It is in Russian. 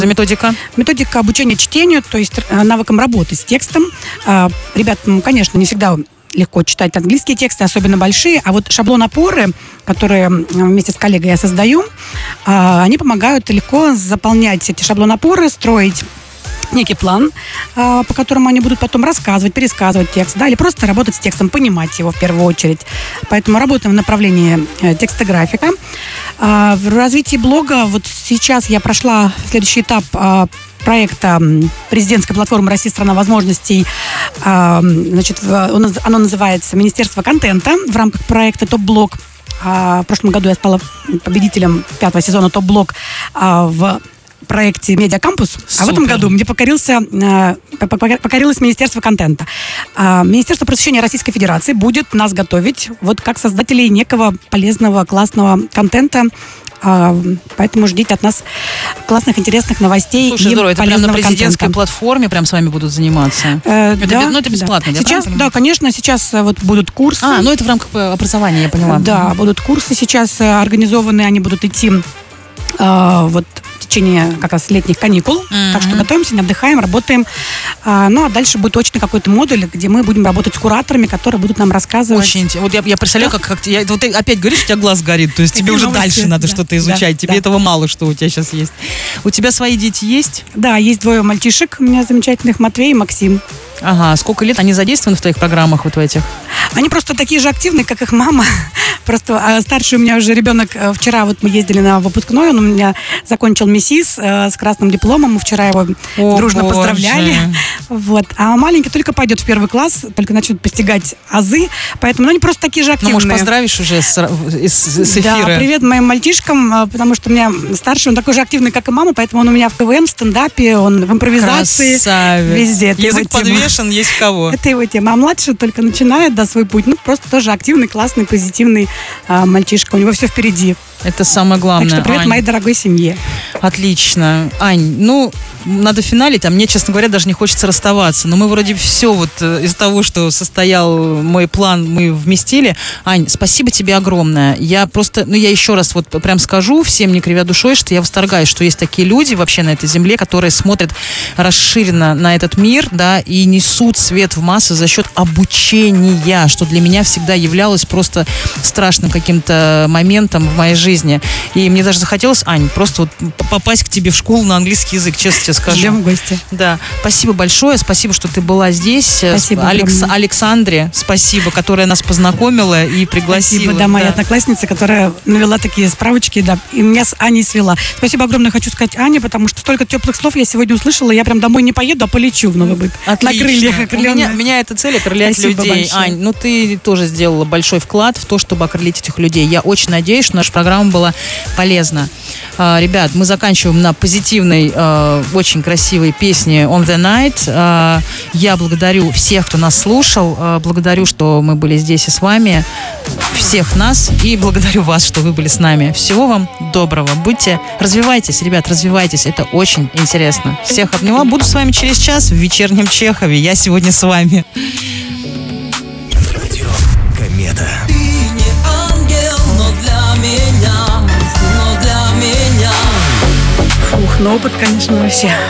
за методика? Методика обучения чтению, то есть навыкам работы с текстом. Ребятам, конечно, не всегда легко читать английские тексты, особенно большие, а вот шаблон опоры, которые вместе с коллегой я создаю, они помогают легко заполнять эти шаблон опоры, строить некий план, по которому они будут потом рассказывать, пересказывать текст, да, или просто работать с текстом, понимать его в первую очередь. Поэтому работаем в направлении текстографика. В развитии блога вот сейчас я прошла следующий этап проекта президентской платформы «Россия – страна возможностей». Значит, оно называется «Министерство контента» в рамках проекта «Топ-блог». В прошлом году я стала победителем 5-го сезона «Топ-блог» в проекте «Медиакампус». А в этом году мне покорилось Министерство контента. Министерство просвещения Российской Федерации будет нас готовить вот как создателей некого полезного, классного контента. Поэтому ждите от нас классных, интересных новостей. Слушай, здорово, это прям на президентской платформе прям с вами будут заниматься? Это бесплатно, да? Сейчас, да, конечно, сейчас вот будут курсы. Это в рамках образования, я поняла. Да, будут курсы сейчас организованы, они будут идти вот в течение как раз летних каникул. Так что готовимся, не отдыхаем, работаем. Ну, а дальше будет точно какой-то модуль, где мы будем работать с кураторами, которые будут нам рассказывать. Очень интересно. Вот я представляю, как вот ты опять говоришь, у тебя глаз горит. То есть тебе уже дальше надо что-то изучать. Тебе этого мало, что у тебя сейчас есть. У тебя свои дети есть? Да, есть 2 мальчишек у меня замечательных, Матвей и Максим. Ага, сколько лет они задействованы в твоих программах вот в этих? Они просто такие же активные, как их мама. Просто старший у меня уже ребенок, вчера вот мы ездили на выпускной, он у меня закончил МИСИС с красным дипломом, мы вчера его дружно поздравляли. Вот. А маленький только пойдет в 1 класс, только начнет постигать азы, поэтому они просто такие же активные. Ну, может, поздравишь уже с эфира? Да, привет моим мальчишкам, потому что у меня старший, он такой же активный, как и мама, поэтому он у меня в КВН, в стендапе, он в импровизации. Красавец. Везде. Язык подвешен, есть в кого. Это его тема. А младший только начинает, свой путь. Ну, просто тоже активный, классный, позитивный мальчишка. У него все впереди. Это самое главное. Так что привет, Ань, моей дорогой семье. Отлично. Ань, надо финалить, а мне, честно говоря, даже не хочется расставаться. Но мы вроде все вот из того, что состоял мой план, мы вместили. Ань, спасибо тебе огромное. Я просто, я еще раз вот прям скажу всем, не кривя душой, что я восторгаюсь, что есть такие люди вообще на этой земле, которые смотрят расширенно на этот мир, да, и несут свет в массы за счет обучения, что для меня всегда являлось просто страшным каким-то моментом в моей жизни. И мне даже захотелось, Ань, просто вот попасть к тебе в школу на английский язык, честно тебе скажу. Ждем в гости. Да. Спасибо большое, спасибо, что ты была здесь. Спасибо. Александре, спасибо, которая нас познакомила и пригласила. Спасибо, да, моя одноклассница, которая навела такие справочки, да, и меня с Аней свела. Спасибо огромное хочу сказать Ане, потому что столько теплых слов я сегодня услышала, я прям домой не поеду, а полечу в Новый Быт. Отлично. На крыльях окрыленных. У меня это цель — окрылять Спасибо людей. большое. Ань, ты тоже сделала большой вклад в то, чтобы окрылить этих людей. Я очень надеюсь, что наша программа была полезна. Ребят, мы заканчиваем на позитивной, очень красивой песне On the Night. Я благодарю всех, кто нас слушал. Благодарю, что мы были здесь и с вами. Всех нас. И благодарю вас, что вы были с нами. Всего вам доброго. Развивайтесь, ребят, развивайтесь. Это очень интересно. Всех обняла. Буду с вами через час в вечернем Чехове. Я сегодня с вами. Радио Комета. Ты не ангел, но для меня. Фух, опыт, конечно, вообще